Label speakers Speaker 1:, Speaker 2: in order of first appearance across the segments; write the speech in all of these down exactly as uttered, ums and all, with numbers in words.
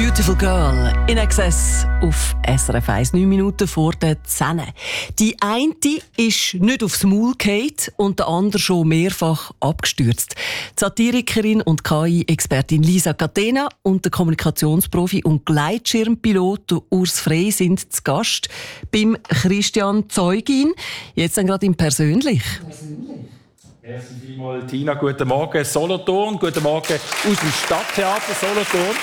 Speaker 1: Beautiful Girl in Excess auf S R F eins, neun Minuten vor der zehn. Die eine ist nicht aufs Maul gefallen und der andere schon mehrfach abgestürzt. Die Satirikerin und K I-Expertin Lisa Catena und der Kommunikationsprofi und Gleitschirmpilot Urs Frey sind zu Gast beim Christian Zeugin. Jetzt dann gerade im Persönlich.
Speaker 2: Merci vielmals, Tina. Guten Morgen, Solothurn. Guten Morgen aus dem Stadttheater Solothurn.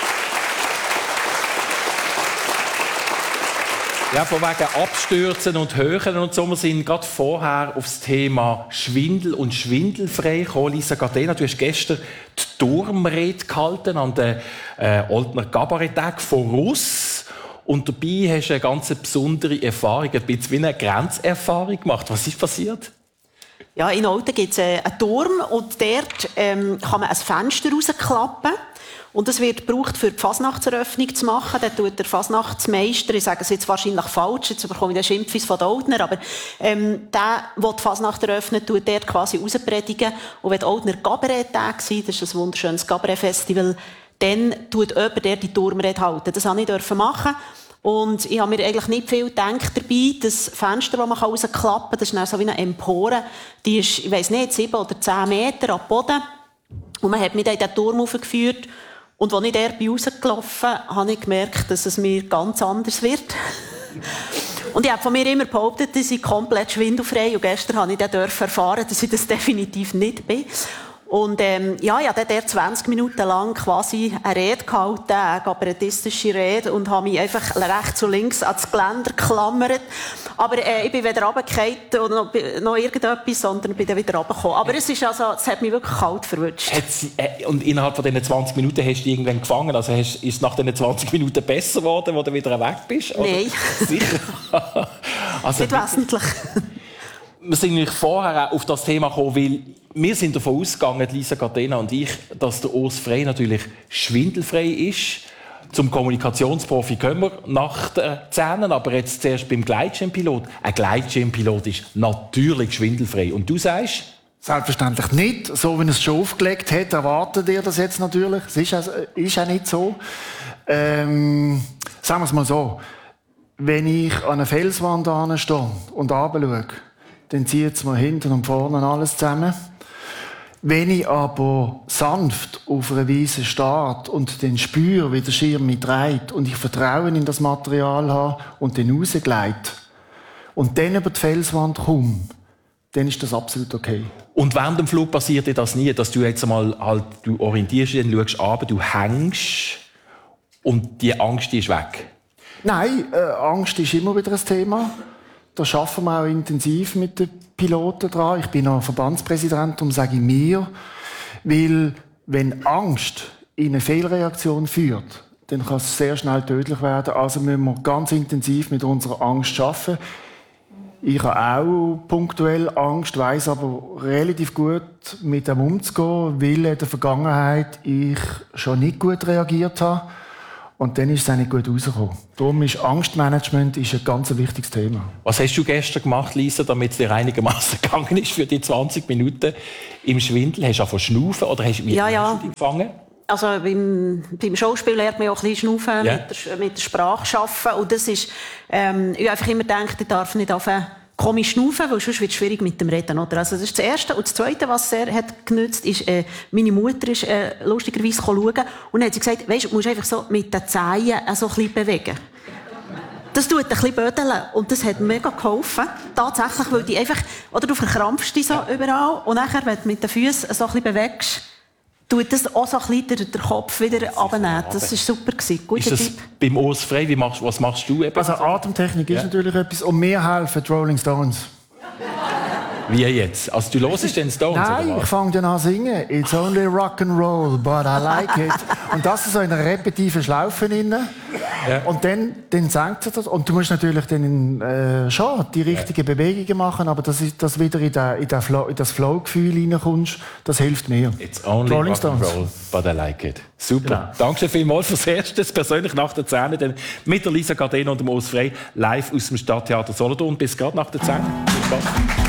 Speaker 2: Ja, von wegen Abstürzen und Höhen und so. Wir sind gerade vorher auf das Thema Schwindel und Schwindelfrei gekommen. Lisa Catena, du hast gestern die Turmrede gehalten an den äh, Oltner Kabaretttag von Russ. Und dabei hast du eine ganz besondere Erfahrung, ein bisschen wie eine Grenzerfahrung gemacht. Was ist passiert?
Speaker 3: Ja, in Olten gibt es einen Turm und dort ähm, kann man ein Fenster rausklappen. Und es wird gebraucht, für die Fasnachtseröffnung zu machen. Dann tut der Fasnachtsmeister, ich sage es jetzt wahrscheinlich falsch, jetzt bekomme ich den Schimpfis von den Oldner, aber ähm, der, der die Fasnacht eröffnet, tut dort quasi rauspredigen. Und wenn die Oldner Kabarett-Tage sind, das ist ein wunderschönes Kabarett-Festival, dann tut jemand der die Turmrede halten. Das durfte ich machen. Und ich habe mir eigentlich nicht viel gedacht dabei. Das Fenster, das man rausklappen kann, das ist dann so wie eine Empore. Die ist, ich weiss nicht, sieben oder zehn Meter ab Boden. Und man hat mich dann in den Turm hochgeführt. Und als ich dort rausgelaufen bin, habe ich gemerkt, dass es mir ganz anders wird. Und ich habe von mir immer behauptet, dass ich komplett schwindelfrei. Und gestern habe ich dann erfahren, dass ich das definitiv nicht bin. Und ähm, ja, ich habe dort zwanzig Minuten lang quasi eine Rede gehalten, eine kabarettistische Rede, und habe mich einfach rechts und links ans Geländer geklammert. Aber äh, ich bin weder runtergefallen oder noch, noch irgendetwas, sondern bin dann wieder runtergekommen. Aber es, ist also, es hat mich wirklich kalt verwutscht.
Speaker 2: Hat sie, äh, und innerhalb von diesen zwanzig Minuten hast du dich irgendwann gefangen? Also hast, ist es nach diesen zwanzig Minuten besser geworden, wo du wieder weg bist? Oder?
Speaker 3: Nein.
Speaker 2: Sicher? Also,
Speaker 3: nicht wesentlich.
Speaker 2: Wir sind nämlich vorher auf das Thema gekommen, weil wir sind davon ausgegangen, Lisa Catena und ich, dass der Urs Frey natürlich schwindelfrei ist. Zum Kommunikationsprofi kommen wir nach den Zähnen, aber jetzt zuerst beim Gleitschirmpilot. Ein Gleitschirmpilot ist natürlich schwindelfrei. Und du sagst?
Speaker 4: Selbstverständlich nicht. So wie er es schon aufgelegt hat, erwartet ihr das jetzt natürlich. Es ist, also, ist auch nicht so. Ähm, sagen wir es mal so. Wenn ich an einer Felswand stehe und runterschaue, dann zieht es mir hinten und vorne alles zusammen. Wenn ich aber sanft auf einer Wiese stehe und dann spüre, wie der Schirm mich dreht und ich Vertrauen in das Material habe und dann rausgleite und dann über die Felswand komme, dann ist das absolut okay.
Speaker 2: Und während dem Flug passiert dir das nie, dass du jetzt einmal halt, du orientierst dich, dann schaust runter, du hängst und die Angst die ist weg?
Speaker 4: Nein, äh, Angst ist immer wieder ein Thema. Da arbeiten wir auch intensiv mit den Piloten dran. Ich bin auch Verbandspräsident, darum sage ich mir, weil wenn Angst in eine Fehlreaktion führt, dann kann es sehr schnell tödlich werden. Also müssen wir ganz intensiv mit unserer Angst arbeiten. Ich habe auch punktuell Angst, weiss aber relativ gut mit dem umzugehen, weil in der Vergangenheit ich schon nicht gut reagiert habe. Und dann ist es auch nicht gut rausgekommen. Darum ist Angstmanagement ist ein ganz wichtiges Thema.
Speaker 2: Was hast du gestern gemacht, Lisa, damit es dir einigermaßen gegangen ist für die zwanzig Minuten im Schwindel? Hast du angefangen zu schnaufen oder hast, wie
Speaker 3: ja, ja.
Speaker 2: hast du dich gefangen?
Speaker 3: Also beim, beim Schauspiel lernt man auch ein bisschen schnaufen,
Speaker 2: yeah.
Speaker 3: mit, der, mit der Sprache arbeiten. Und das ist, ähm, ich habe einfach immer gedacht, ich darf nicht anfangen komisch schnaufen, weil sonst wird es schwierig mit dem Reden. Oder? Also das ist das Erste. Und das Zweite, was sehr hat genützt, ist, äh, meine Mutter ist äh, lustigerweise schauen und dann hat sie gesagt, weisst, du musst einfach so mit den Zehen so ein bisschen bewegen. Das tut ein bisschen bödeln und das hat mega geholfen. Tatsächlich, weil die einfach, oder du verkrampfst dich so überall und nachher, wenn du mit den Füßen so ein bisschen bewegst, tut das auch so ein bisschen den Kopf wieder runternehmen. Das war super. Guter
Speaker 2: ist das
Speaker 3: Tipp.
Speaker 2: Beim Urs Frey, wie machst, was machst du eben?
Speaker 4: Also Atemtechnik ist ja. natürlich etwas. Und mir helfen die Rolling Stones.
Speaker 2: Wie jetzt? Also du hörst den Stones,
Speaker 4: Nein,
Speaker 2: oder was?
Speaker 4: ich fange dann an zu singen. It's only rock and roll, but I like it. Und das ist so in einer repetitiven Schlaufe drin. Ja. Und dann, dann senkt es das. Und du musst natürlich dann äh, schon die richtigen ja. Bewegungen machen, aber dass du wieder in, den, in, den Flow, in das Flow-Gefühl hineinkommst, das hilft mir.
Speaker 2: It's only
Speaker 4: Rolling
Speaker 2: rock and roll, but I like it. Super. Genau. Danke vielmals fürs Erste, persönlich nach der Zähne, dann mit der Lisa Catena und dem Urs Frey live aus dem Stadttheater Solothurn. Bis gerade nach der Zähne. Viel Spaß.